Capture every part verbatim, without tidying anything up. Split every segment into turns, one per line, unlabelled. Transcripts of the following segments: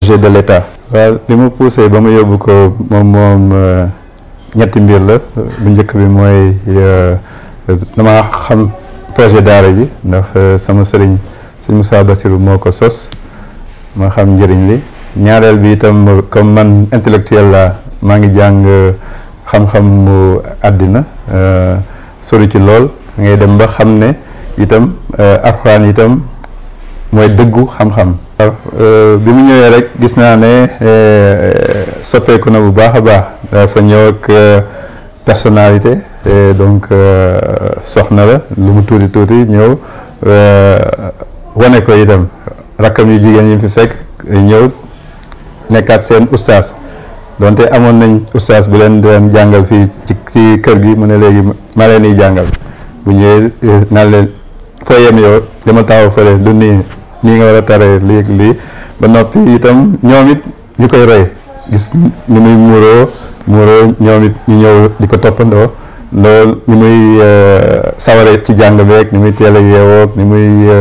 budget de l'État. waaw li ma poussé ba ma yóbbu ko moom moom ñetti mbir la bu njëkk bi mooy dama xam projet daara ji ndax sama sëriñ sëñ Moussa Bassirou moo ko sos ma xam njëriñ li ñaareel bi itam comme man intellectuel la maa ngi jàng xam-xam mu àddina sori ci lool ngay dem ba xam ne itam alxuraan itam mooy dëggu xam-xam. bi mu ñëwee rek gis naa ne soppeeku na bu baax a baax dafa ñëw ak personnalité donc soxna la lu mu tuuti tuuti ñëw wane ko itam rakkam yu jigéen yi fi fekk ñëw nekkaat seen ustaas donte amoon nañ ustaas bu leen doon jàngal fii ci ci kër gi mu ne léegi ma leen di jàngal bu ñëwee naan leen foo yem yow dama taxaw fële lu nii nii nga war a taree lii ak lii ba noppi itam ñoom it ñu koy roy gis ni muy muuroo muuroo ñoom it ñu ñëw di ko toppandoo loolu ni muy saware ci jàng beeg ni muy teel a yeewoog ni muy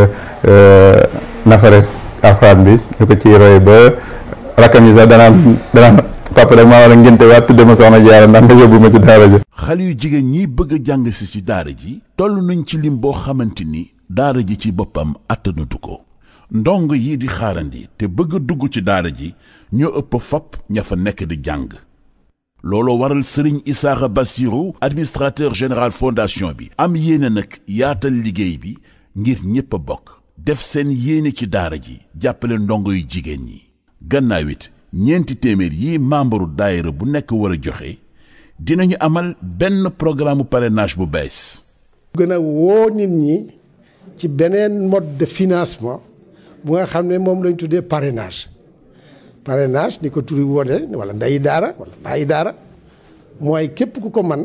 nafare alxuraan bi ñu ko ciy roy ba rakkam yi sax danaan danaan papa rek maa war a ngénte waat tudde ma soxna Jaara ndax nga yóbbu ma ci daara ji.
xale yu jigéen ñi bëgg a jàng si ci daara ji toll nañ ci lim boo xamante ni daara ji ci boppam attanatu ko ndong yi di xaarandi te bëgg a dugg ci daara ji ñoo ëpp fop ña fa nekk di jàng looloo waral Serigne Issakha Bassirou administrateur général fondation bi am yéene nag yaatal liggéey bi ngir ñépp a bokk def seen yéene ci daara ji jàppale ndongo yu jigéen ñi gannaaw it ñeenti téeméer yi membre daayira bu nekk war a joxe dinañu amal benn programme parrainage bu bees.
gën a woo nit ñi ci beneen mode de financement bu nga xam ne moom lañ tuddee parrainage parrainage ni ko turi wone wala ndeyi daara wala bàyyi daara mooy képp ku ko man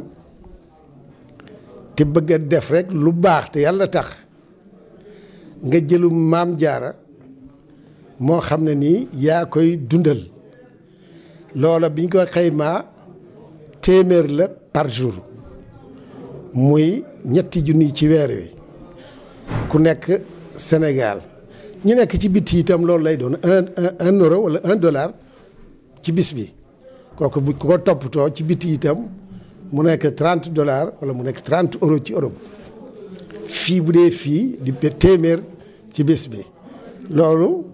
te bëgg a def rek lu baax te yàlla tax nga jëlu maam jaara moo xam ne nii yaa koy dundal loola biñ ko xaymaa téeméer la par jour muy ñetti junni ci weer wi ku nekk Sénégal ñi nekk ci bitti itam loolu lay doon un un euro wala un dollar ci bis bi kooku bu ko toppatoo ci bitti itam mu nekk trente dollars wala mu nekk trente euros ci Europe fii bu dee fii di téeméer ci bis bi loolu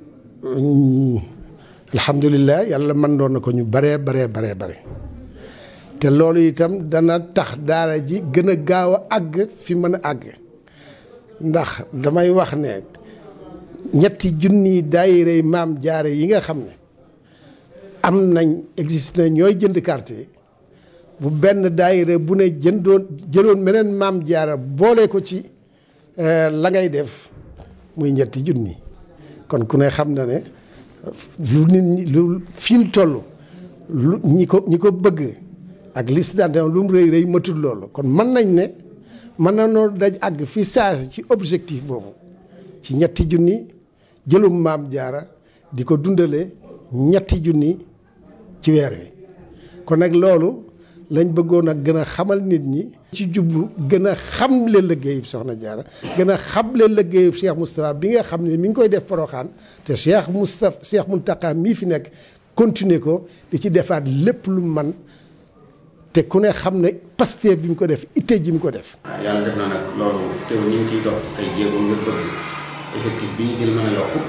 alhamdulilah yàlla mën doon na ko ñu baree baree baree bare te loolu itam dana tax daara ji gën a gaaw a àgg fi mën a àgg ndax damay wax ne ñetti junni daayira maam jaare yi nga xam ne am nañ existe na ñooy jënd carte yi bu benn daayira bu ne jëndoon jëloon meneen maam jaara boole ko ci la ngay def muy ñetti junni kon ku ne xam na ne lu nit ñi lu fi mu toll lu ñi ko ñi ko bëgg ak liste d'adhésion lu mu rëy rëy matul loolu kon mën nañ ne mën na noo daj àgg fi saasi ci objectif boobu ci ñetti junni jëlum maam jaara di ko dundale ñetti junni ci weer wi kon nag loolu lañ bëggoon a gën a xamal nit ñi ci jublu gën a xamle liggéeyub soxna jaara gën a xamle liggéeyub Cheikh Moustapha bi nga xam ne mi ngi koy def Porokhane te Cheikh Moustapha Cheikh Mountakha mii fi nekk continuer ko di ci defaat lépp lu man te ku ne xam ne Pastef bi mu ko def itte ji mu ko def.
yàlla def na nag loolu teew ñu ngi ciy dox ay jéego ngir bëgg effectif bi ñu gën mën a yokku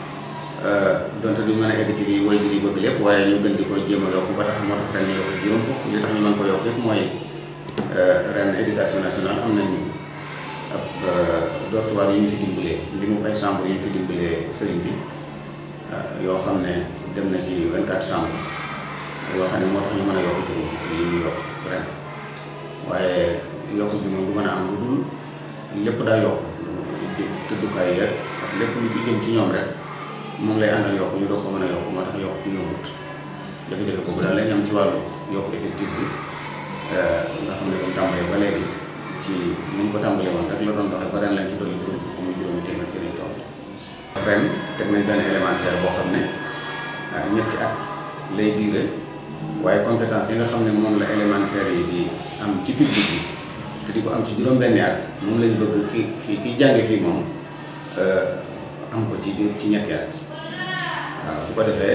donte duñ mën a egg ci lii woy bi di bëgg lépp waaye ñu gën di ko jéem a yokku ba tax moo tax ren ñu yokk juróom fukk li tax ñu mën ko yokk yëpp mooy ren éducation nationale am nañ ab dortoir yu ñu fi dimbalee li mu ay chambre yu ñu fi dimbalee sëriñ bi yoo xam ne dem na ci vingt-quatre chambres yoo xam ne moo tax ñu mën a yokk juróom fukk yi ñu yokk ren waaye yokk bi moom du mën a am lu dul lépp daa yokk tëddukaay yeeg ak lépp lu ci jëm ci ñoom rek moom lay àndal yokk ñu doog ko mën a yokk moo tax yokk bi yombut jafe-jafe boobu daal lañ am ci wàllu yokk effectif bi nga xam ne comme tàmbalee ba léegi ci niñ ko tàmbalee woon rek la doon doxee ba ren lañ ci dolli juróom fukk muy juróomi téeméer ci lañ toll ren teg nañ benn élémentaire boo xam ne ñetti at lay diire waaye compétence yi nga xam ne moom la élémentaire yi di am ci public bi te di ko am ci juróom-benni at moom lañ bëgg ki ki ki jànge fii moom am ko ci ci ñetti at waaw bu ko defee